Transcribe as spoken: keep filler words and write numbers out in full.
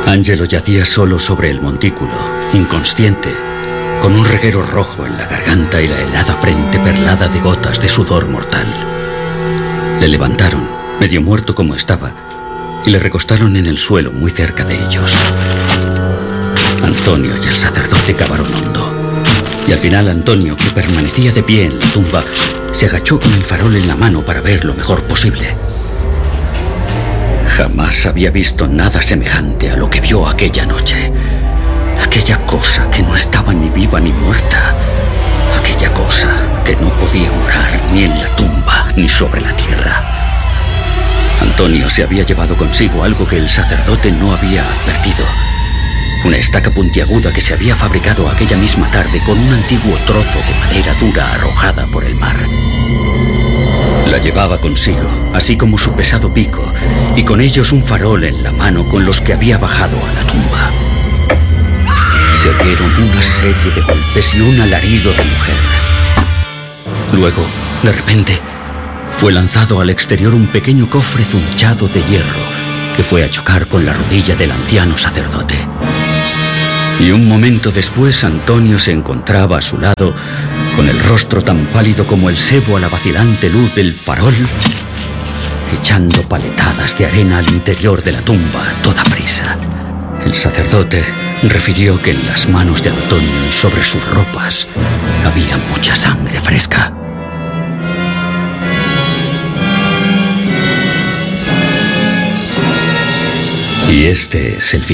Angelo yacía solo sobre el montículo, inconsciente, con un reguero rojo en la garganta y la helada frente perlada de gotas de sudor mortal. Le levantaron, medio muerto como estaba, y le recostaron en el suelo muy cerca de ellos. Antonio y el sacerdote cavaron hondo, y al final Antonio, que permanecía de pie en la tumba, se agachó con el farol en la mano para ver lo mejor posible. Jamás había visto nada semejante a lo que vio aquella noche. Aquella cosa que no estaba ni viva ni muerta. Aquella cosa que no podía morar ni en la tumba ni sobre la tierra. Antonio se había llevado consigo algo que el sacerdote no había advertido. Una estaca puntiaguda que se había fabricado aquella misma tarde con un antiguo trozo de madera dura arrojada por el mar. La llevaba consigo, así como su pesado pico, y con ellos un farol en la mano con los que había bajado a la tumba. Se oyeron una serie de golpes y un alarido de mujer. Luego, de repente, fue lanzado al exterior un pequeño cofre zunchado de hierro que fue a chocar con la rodilla del anciano sacerdote. Y un momento después, Antonio se encontraba a su lado, con el rostro tan pálido como el sebo a la vacilante luz del farol, echando paletadas de arena al interior de la tumba a toda prisa. El sacerdote refirió que en las manos de Antonio y sobre sus ropas había mucha sangre fresca. Y este es el